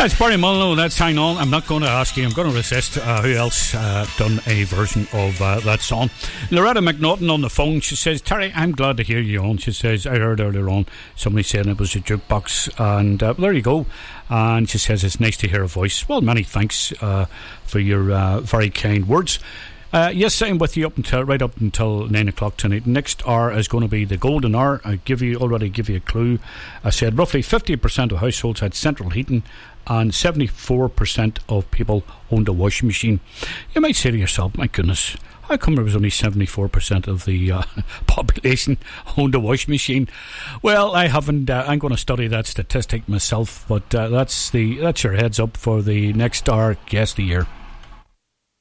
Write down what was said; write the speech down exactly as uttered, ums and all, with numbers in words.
That's Barry Mullen. Let's hang on. I'm not going to ask you. I'm going to resist. Uh, who else uh, done a version of uh, that song? Loretta McNaughton on the phone. She says, Terry, I'm glad to hear you on. She says, I heard earlier on somebody saying it was a jukebox. And uh, there you go. And she says, it's nice to hear a voice. Well, many thanks uh, for your uh, very kind words. Uh, yes, I'm with you up until right up until nine o'clock tonight. Next hour is going to be the golden hour. I give you already give you a clue. I said roughly fifty percent of households had central heating, and seventy-four percent of people owned a washing machine. You might say to yourself, "My goodness, how come there was only seventy-four percent of the uh, population owned a washing machine?" Well, I haven't. Uh, I'm going to study that statistic myself, but uh, that's the that's your heads up for the next hour. Guess the year.